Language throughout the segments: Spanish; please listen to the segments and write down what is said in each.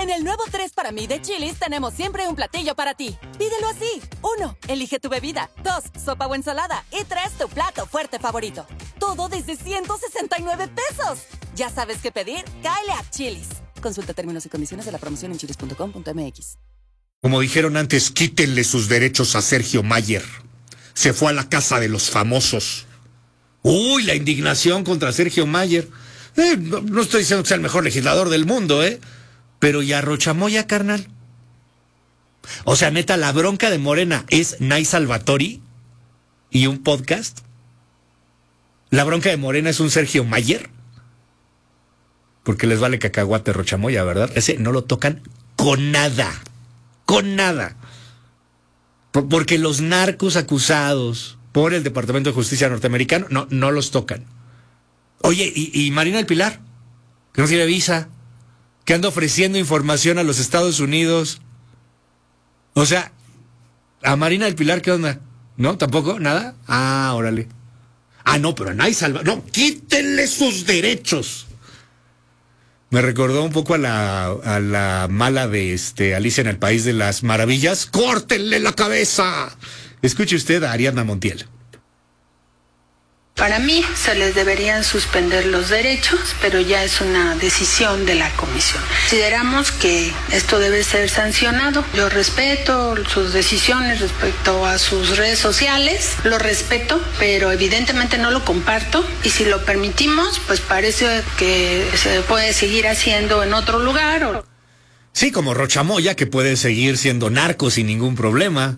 En el nuevo 3 para mí de Chili's tenemos siempre un platillo para ti. Pídelo así. 1. Elige tu bebida. 2. Sopa o ensalada. Y 3. Tu plato fuerte favorito. Todo desde 169 pesos. ¿Ya sabes qué pedir? Cáele a Chili's. Consulta términos y condiciones de la promoción en chilis.com.mx. Como dijeron antes, quítenle sus derechos a Sergio Mayer. Se fue a la casa de los famosos. Uy, la indignación contra Sergio Mayer. No estoy diciendo que sea el mejor legislador del mundo, pero ya Rochamoya, carnal. O sea, neta, la bronca de Morena es Nay Salvatori y un podcast. La bronca de Morena es un Sergio Mayer. Porque les vale cacahuate Rochamoya, ¿verdad? Ese no lo tocan con nada. Con nada. Porque los narcos acusados por el Departamento de Justicia norteamericano no los tocan. Oye, y Marina del Pilar, que no tiene visa, que anda ofreciendo información a los Estados Unidos. O sea, a Marina del Pilar, ¿qué onda? ¿No? ¿Tampoco? ¿Nada? Ah, órale. Ah, no, pero a Nay Salva... No, quítenle sus derechos. Me recordó un poco a la mala de Alicia en el País de las Maravillas. ¡Córtenle la cabeza! Escuche usted a Ariadna Montiel. Para mí se les deberían suspender los derechos, pero ya es una decisión de la comisión. Consideramos que esto debe ser sancionado. Yo respeto sus decisiones respecto a sus redes sociales, lo respeto, pero evidentemente no lo comparto. Y si lo permitimos, pues parece que se puede seguir haciendo en otro lugar. Sí, como Rochamoya, que puede seguir siendo narco sin ningún problema.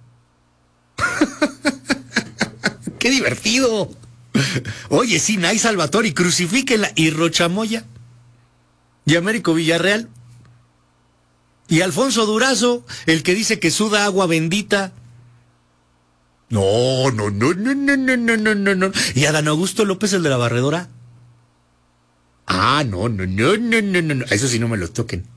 ¡Qué divertido! Oye, sí, Nay Salvatori, crucifíquenla. Y Rochamoya. Y Américo Villarreal. Y Alfonso Durazo, el que dice que suda agua bendita. No. Y Adán Augusto López, el de la barredora. Ah, no. Eso sí, no me lo toquen.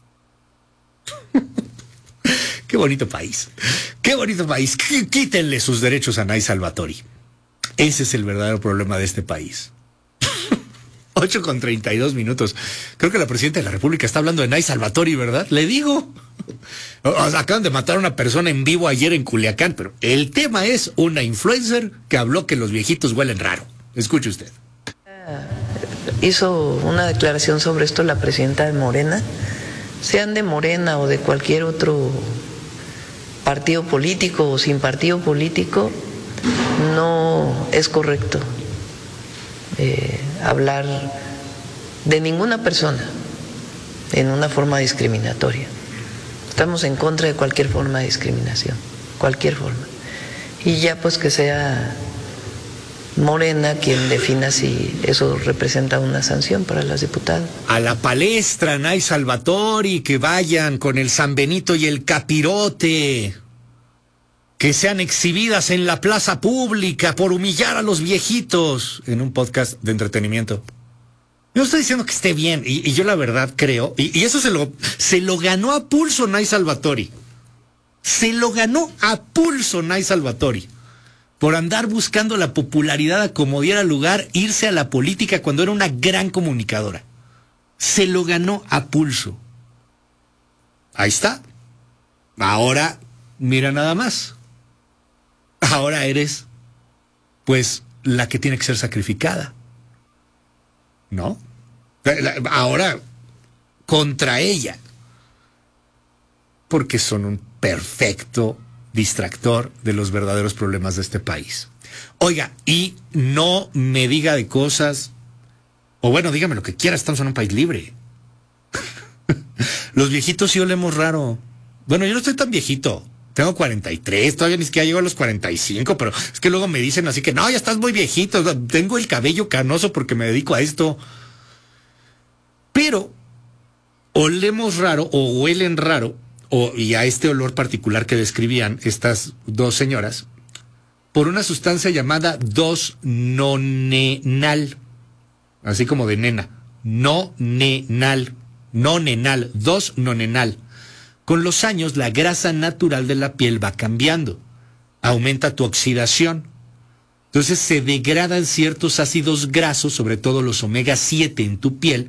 Qué bonito país. Qué bonito país. Quítenle sus derechos a Nay Salvatori. Ese es el verdadero problema de este país. 8:32. Creo que la presidenta de la República está hablando de Nay Salvatori, ¿verdad? Le digo. Acaban de matar a una persona en vivo ayer en Culiacán, pero el tema es una influencer que habló que los viejitos huelen raro. Escuche usted. Hizo una declaración sobre esto la presidenta de Morena. Sean de Morena o de cualquier otro partido político o sin partido político, no es correcto hablar de ninguna persona en una forma discriminatoria. Estamos en contra de cualquier forma de discriminación, cualquier forma. Y ya pues que sea Morena quien defina si eso representa una sanción para las diputadas. A la palestra, Nay Salvatori, que vayan con el San Benito y el capirote. Que sean exhibidas en la plaza pública por humillar a los viejitos en un podcast de entretenimiento. Yo estoy diciendo que esté bien, y yo la verdad creo, y eso se lo ganó a pulso Nay Salvatori. Se lo ganó a pulso Nay Salvatori. Por andar buscando la popularidad a como diera lugar, irse a la política cuando era una gran comunicadora. Se lo ganó a pulso. Ahí está. Ahora, mira nada más. Ahora eres, pues, la que tiene que ser sacrificada. ¿No? Ahora, contra ella. Porque son un perfecto distractor de los verdaderos problemas de este país. Oiga, y no me diga de cosas, o bueno, dígame lo que quiera, estamos en un país libre. Los viejitos sí olemos raro. Bueno, yo no estoy tan viejito. Tengo 43, todavía ni siquiera llego a los 45, pero es que luego me dicen así que no, ya estás muy viejito, tengo el cabello canoso porque me dedico a esto. Pero olemos raro o huelen raro, y a este olor particular que describían estas dos señoras, por una sustancia llamada 2-nonenal, así como de nena, nonenal, 2-nonenal. Con los años, la grasa natural de la piel va cambiando. Aumenta tu oxidación. Entonces se degradan ciertos ácidos grasos, sobre todo los omega 7 en tu piel,